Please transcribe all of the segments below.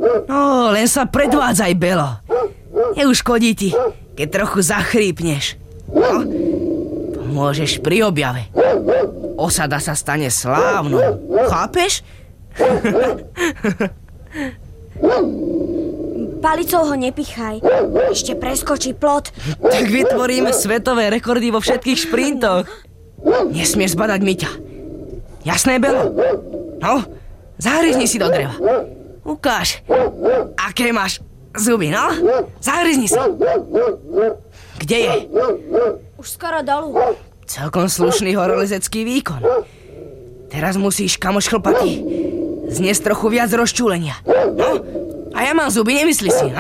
No, len sa predvádzaj, Belo. Neuškodí ti, keď trochu zachrípneš. No, pomôžeš pri objave. Osada sa stane slávnou. Chápeš? Palicou ho nepichaj. Ešte preskočí plot. Tak vytvoríme svetové rekordy vo všetkých šprintoch. Nesmieš zbadať Miťa. Jasné, Belo? No, zahryzni si do dreva. Ukáž, aké máš zuby, no? Zahryzni si. Kde je? Už skoro dolu. Celkom slušný horolezecký výkon. Teraz musíš, kamoš chlpatý, zniesť trochu viac rozčúlenia. No, a ja mám zuby, nemyslí si.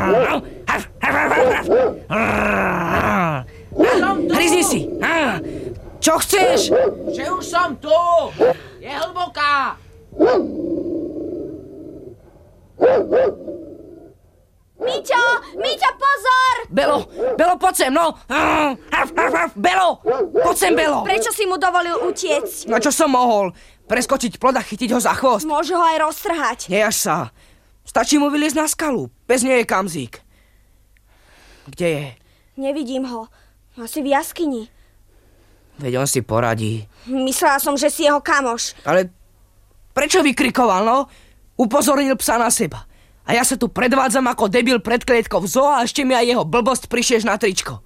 Hryzni si. Čo chceš? Že už som tu. Je hlboká. Miťo, pozor! Belo, poď sem, no! Belo, poď sem, Belo! Prečo si mu dovolil utiecť? No čo som mohol? Preskočiť plot a chytiť ho za chvost? Môže ho aj roztrhať. Nejaž sa. Stačí mu vyliezť na skalu. Bez nej je kamzík. Kde je? Nevidím ho. Asi v jaskyni. Veď on si poradí. Myslela som, že si jeho kamoš. Ale prečo vykrikoval, no? Upozornil psa na seba. A ja sa tu predvádzam ako debil pred klietkou v zoo a ešte mi aj jeho blbosť prišieš na tričko.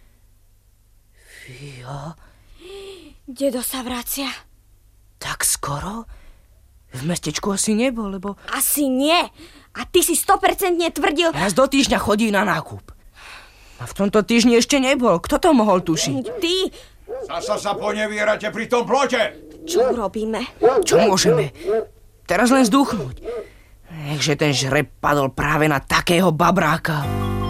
Fíha. Dedo sa vracia. Tak skoro? V mestečku asi nebol, lebo... Asi nie. A ty si 100% tvrdil... Raz do týždňa chodí na nákup. A v tomto týždni ešte nebol. Kto to mohol tušiť? Ty... Zasa sa ponevierate pri tom plote. Čo urobíme? Čo môžeme? Teraz len zdúchnuť. Nechže ten žreb padol práve na takého babráka.